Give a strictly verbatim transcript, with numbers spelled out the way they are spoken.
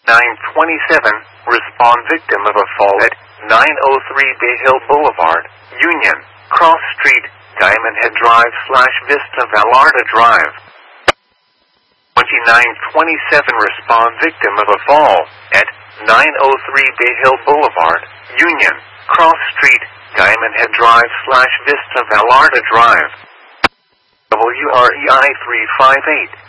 nine twenty-seven, respond victim of a fall at nine oh three Bay Hill Boulevard, Union, Cross Street, Diamond Head Drive slash Vista Vallarta Drive. twenty-nine twenty-seven, respond victim of a fall at nine oh three Bay Hill Boulevard, Union, Cross Street, Diamond Head Drive slash Vista Vallarta Drive. W R E I three five eight.